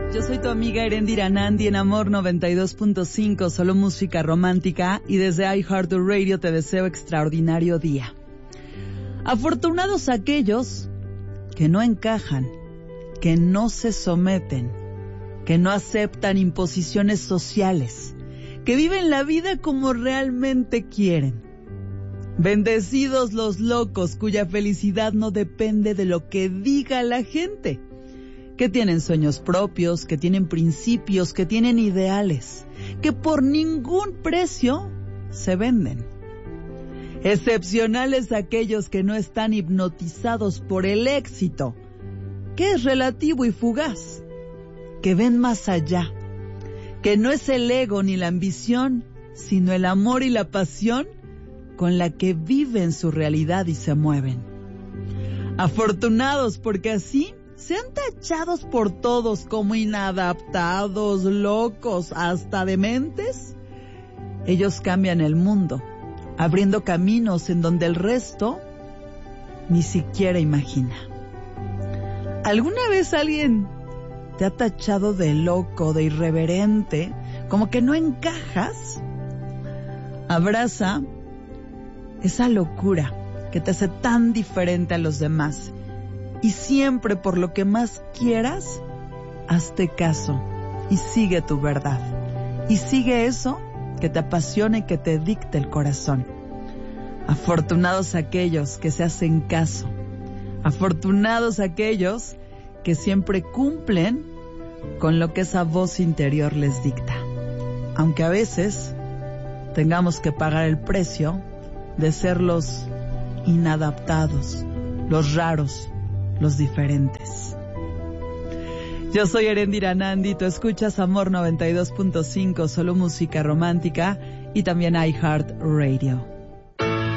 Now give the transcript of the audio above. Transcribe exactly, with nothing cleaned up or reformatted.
Yo soy tu amiga Erendira Nandi en Amor noventa y dos punto cinco, solo música romántica, y desde iHeartRadio te deseo extraordinario día. Afortunados aquellos que no encajan, que no se someten, que no aceptan imposiciones sociales, que viven la vida como realmente quieren. Bendecidos los locos cuya felicidad no depende de lo que diga la gente, que tienen sueños propios, que tienen principios, que tienen ideales, que por ningún precio se venden. Excepcionales aquellos que no están hipnotizados por el éxito, que es relativo y fugaz, que ven más allá, que no es el ego ni la ambición, sino el amor y la pasión con la que viven su realidad y se mueven. Afortunados porque así sean tachados por todos como inadaptados, locos, hasta dementes. Ellos cambian el mundo, abriendo caminos en donde el resto ni siquiera imagina. ¿Alguna vez alguien te ha tachado de loco, de irreverente, como que no encajas? Abraza esa locura que te hace tan diferente a los demás. Y siempre por lo que más quieras, hazte caso y sigue tu verdad. Y sigue eso que te apasiona y que te dicte el corazón. Afortunados aquellos que se hacen caso. Afortunados aquellos que siempre cumplen con lo que esa voz interior les dicta. Aunque a veces tengamos que pagar el precio de ser los inadaptados, los raros, los diferentes. Yo soy Erendira Nandi, tú escuchas Amor noventa y dos punto cinco, solo música romántica, y también iHeartRadio.